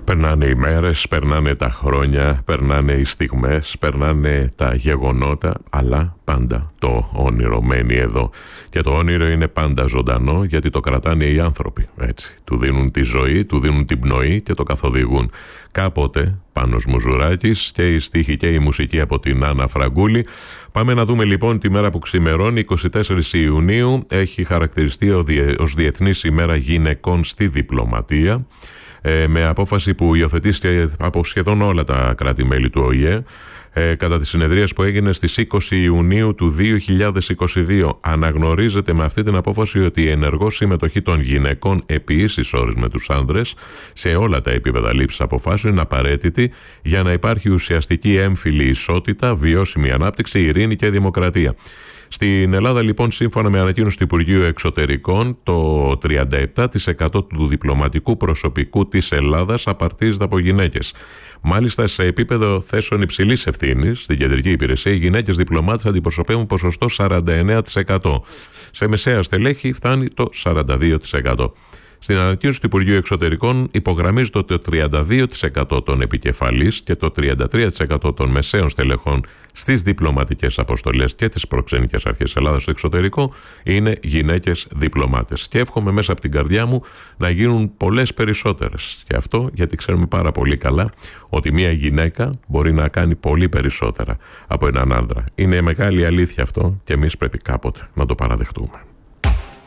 Περνάνε οι μέρες, περνάνε τα χρόνια, περνάνε οι στιγμές, περνάνε τα γεγονότα, αλλά πάντα το όνειρο μένει εδώ. Και το όνειρο είναι πάντα ζωντανό, γιατί το κρατάνε οι άνθρωποι, έτσι. Του δίνουν τη ζωή, του δίνουν την πνοή και το καθοδηγούν. Κάποτε, Πάνος Μουζουράκης, και η στίχη και η μουσική από την Άννα Φραγκούλη. Πάμε να δούμε λοιπόν τη μέρα που ξημερώνει, 24 Ιουνίου, έχει χαρακτηριστεί ως Διεθνής ημέρα γυναικών στη διπλωματία, με απόφαση που υιοθετήθηκε από σχεδόν όλα τα κράτη-μέλη του ΟΗΕ κατά τις συνεδρίες που έγινε στις 20 Ιουνίου του 2022. Αναγνωρίζεται με αυτή την απόφαση ότι η ενεργό συμμετοχή των γυναικών επί ίσης όρης με τους άνδρες σε όλα τα επίπεδα λήψης αποφάσεων είναι απαραίτητη για να υπάρχει ουσιαστική έμφυλη ισότητα, βιώσιμη ανάπτυξη, ειρήνη και δημοκρατία. Στην Ελλάδα λοιπόν, σύμφωνα με ανακοίνωση του Υπουργείου Εξωτερικών, το 37% του διπλωματικού προσωπικού της Ελλάδας απαρτίζεται από γυναίκες. Μάλιστα, σε επίπεδο θέσεων υψηλής ευθύνης στην κεντρική υπηρεσία, οι γυναίκες διπλωμάτες αντιπροσωπεύουν ποσοστό 49%. Σε μεσαία στελέχη φτάνει το 42%. Στην ανακοίνωση του Υπουργείου Εξωτερικών υπογραμμίζεται ότι το 32% των επικεφαλής και το 33% των μεσαίων στελεχών στις διπλωματικές αποστολές και τις προξενικές αρχές Ελλάδας στο εξωτερικό είναι γυναίκες διπλωμάτες. Και εύχομαι μέσα από την καρδιά μου να γίνουν πολλές περισσότερες. Και αυτό γιατί ξέρουμε πάρα πολύ καλά ότι μια γυναίκα μπορεί να κάνει πολύ περισσότερα από έναν άντρα. Είναι μεγάλη αλήθεια αυτό και εμείς πρέπει κάποτε να το παραδεχτούμε.